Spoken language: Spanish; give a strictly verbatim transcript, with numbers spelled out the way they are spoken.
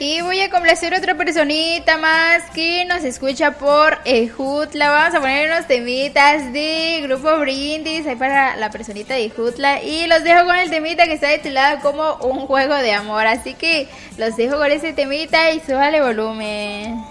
Y voy a complacer a otra personita más que nos escucha por Ejutla. Vamos a poner unos temitas de Grupo Brindis ahí para la personita de Ejutla. Y los dejo con el temita que está titulado como Un Juego de Amor. Así que los dejo con ese temita y súbale volumen.